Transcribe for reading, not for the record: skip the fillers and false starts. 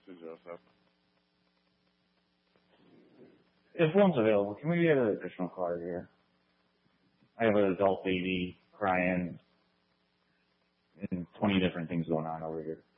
to Joseph. If one's available, can we get an additional card here? I have an adult baby crying and 20 different things going on over here.